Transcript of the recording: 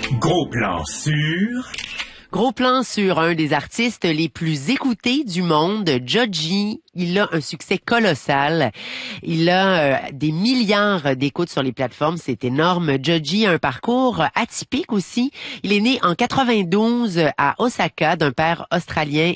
Gros plan sur... Gros plan sur un des artistes les plus écoutés du monde, Joji. Il a un succès colossal. Il a des milliards d'écoutes sur les plateformes. C'est énorme. Joji a un parcours atypique aussi. Il est né en 92 à Osaka d'un père australien